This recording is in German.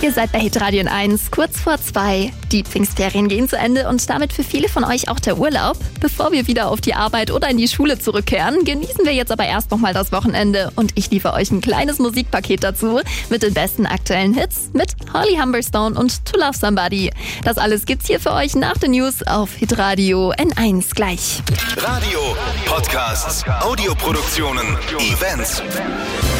Ihr seid bei Hitradio N1, kurz vor 2. Die Pfingstferien gehen zu Ende und damit für viele von euch auch der Urlaub. Bevor wir wieder auf die Arbeit oder in die Schule zurückkehren, genießen wir jetzt aber erst nochmal das Wochenende. Und ich liefere euch ein kleines Musikpaket dazu mit den besten aktuellen Hits mit Holly Humberstone und To Love Somebody. Das alles gibt's hier für euch nach den News auf Hitradio N1 gleich. Radio, Podcasts, Audioproduktionen, Events.